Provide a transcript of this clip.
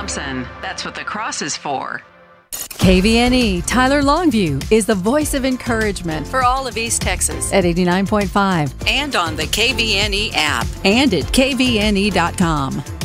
Thompson. That's what the cross is for. KVNE Tyler Longview is the voice of encouragement for all of East Texas at 89.5 And on the KVNE app. and at kvne.com.